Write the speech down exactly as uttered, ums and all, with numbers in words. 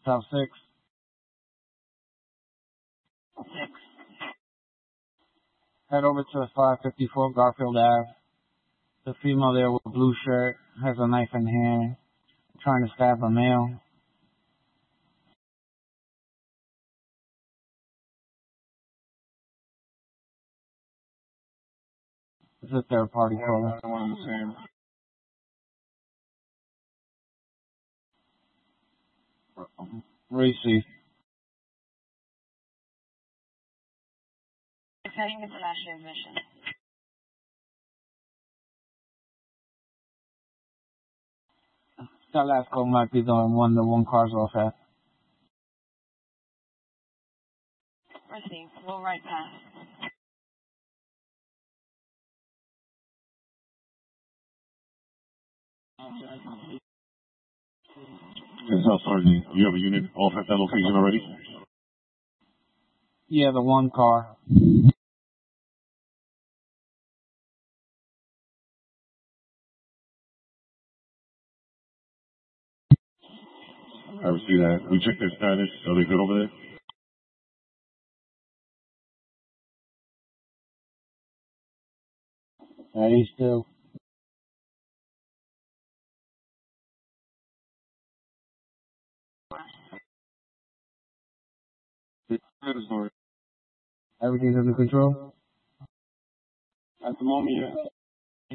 South six. Six. Head over to five fifty-four Garfield Ave. The female there with a blue shirt has a knife in hand, trying to stab a male. It's a third party caller. One and the same. Racy. Heading into last transmission. That last call might be the one the one car's off at. Received. We'll right pass. Yes, South Sergeant. You have a unit off at that location already? Yeah, the one car. I received that. We checked their status. Are they good over there? That is still. Everything's under control? At the moment, yeah.